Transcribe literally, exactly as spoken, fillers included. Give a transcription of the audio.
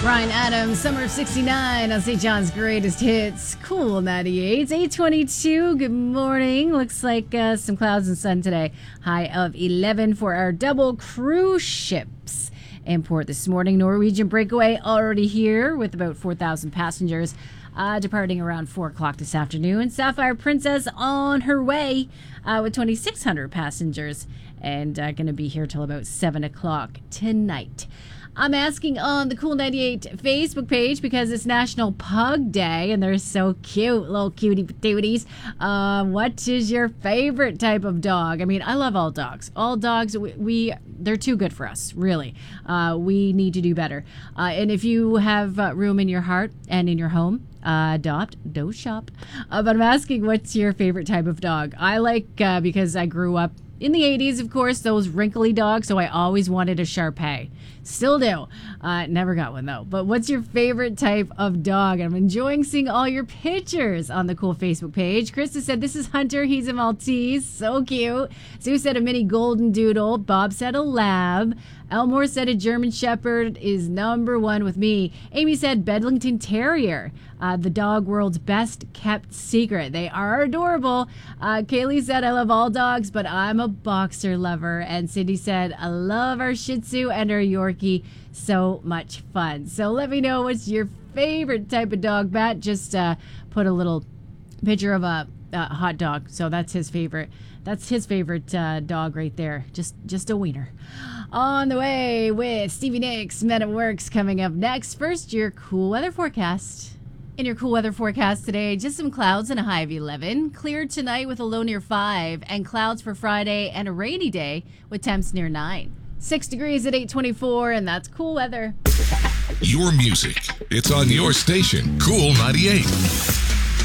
Bryan Adams, Summer of sixty-nine on Saint John's Greatest Hits. Cool ninety-eight. It's eight twenty-two. Good morning. Looks like uh, some clouds and sun today. High of eleven for our double cruise ships. In port this morning, Norwegian Breakaway already here with about four thousand passengers. Uh, departing around four o'clock this afternoon. Sapphire Princess on her way uh, with twenty-six hundred passengers and uh, going to be here till about seven o'clock tonight. I'm asking on the Cool ninety-eight Facebook page because it's National Pug Day and they're so cute, little cutie patooties. Uh, what is your favorite type of dog? I mean, I love all dogs. All dogs, we, we they're too good for us, really. Uh, we need to do better. Uh, and if you have uh, room in your heart and in your home, Uh, adopt, don't shop. Uh, but I'm asking, what's your favorite type of dog? I like, uh, because I grew up in the eighties, of course, those wrinkly dogs, so I always wanted a Shar Pei. Still do. Uh, never got one, though. But what's your favorite type of dog? I'm enjoying seeing all your pictures on the cool Facebook page. Krista said, this is Hunter. He's a Maltese. So cute. Sue said a mini golden doodle. Bob said a lab. Elmore said a German Shepherd is number one with me. Amy said Bedlington Terrier, uh, the dog world's best kept secret. They are adorable. Uh, Kaylee said, I love all dogs, but I'm a boxer lover. And Cindy said, I love our Shih Tzu and our Yorkie. So much fun. So let me know what's your favorite type of dog. Matt just uh, put a little picture of a, a hot dog. So that's his favorite. That's his favorite uh, dog right there. Just just a wiener. On the way with Stevie Nicks, Men at Works coming up next. First, your cool weather forecast. In your cool weather forecast today, just some clouds and a high of eleven. Clear tonight with a low near five. And clouds for Friday and a rainy day with temps near nine. Six degrees at eight twenty-four, and that's cool weather. Your music. It's on your station, Cool ninety-eight.